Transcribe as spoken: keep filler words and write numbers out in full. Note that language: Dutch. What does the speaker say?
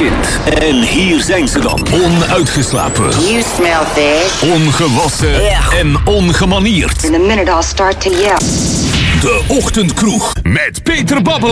begint. En hier zijn ze dan. Onuitgeslapen. You smell fish. Ongewassen yeah. en ongemanierd. In a minute I'll start to yell. De Ochtendkroeg met Peter Babbel